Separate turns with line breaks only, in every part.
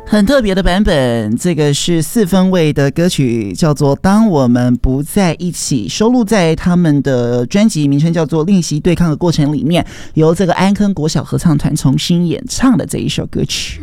很特别的版本，这个是4分位的歌曲，叫做《当我们不在一起》，收录在他们的专辑名称叫做《练习对抗的过程》里面，由这个安坑国小合唱团重新演唱的这一首歌曲。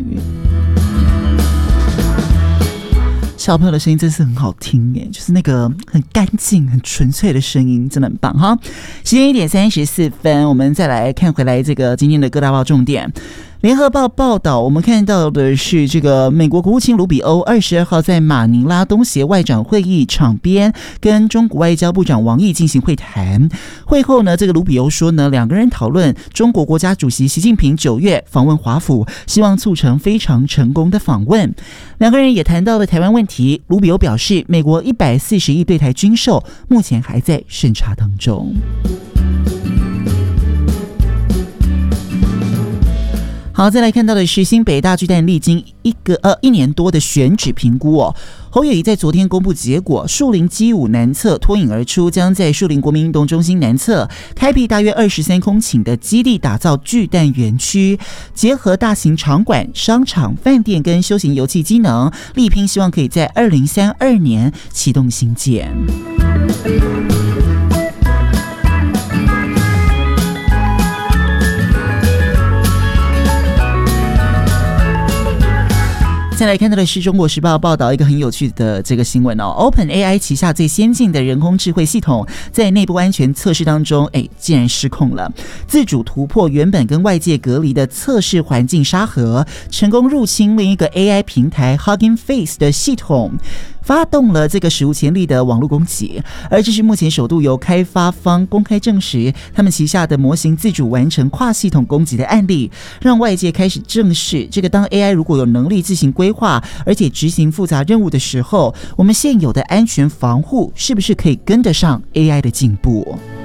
小朋友的声音真是很好听耶，就是那个很干净很纯粹的声音，真的很棒哈。时间1:34，我们再来看回来这个今天的各大报重点。联合报报道，我们看到的是这个美国国务卿卢比欧22号在马尼拉东协外长会议场边跟中国外交部长王毅进行会谈。会后呢，这个卢比欧说呢，两个人讨论中国国家主席习近平9月访问华府，希望促成非常成功的访问。两个人也谈到了台湾问题。卢比欧表示，美国140亿对台军售目前还在审查当中。好，再来看到的是新北大巨蛋历经一年多的选址评估哦。侯友宜在昨天公布结果，树林基舞南侧脱颖而出，将在树林国民运动中心南侧开辟大约23公顷的基地，打造巨蛋园区，结合大型场馆、商场、饭店跟休闲游憩机能，力拼希望可以在2032年启动兴建。再来看到的是中国时报报道一个很有趣的这个新闻哦 ，OpenAI 旗下最先进的人工智慧系统在内部安全测试当中，竟然失控了，自主突破原本跟外界隔离的测试环境沙盒，成功入侵另一个 AI 平台 Hugging Face 的系统，发动了这个史无前例的网络攻击。而这是目前首度由开发方公开证实，他们旗下的模型自主完成跨系统攻击的案例，让外界开始正视这个当 AI 如果有能力自行规划而且执行复杂任务的时候，我们现有的安全防护是不是可以跟得上 AI 的进步。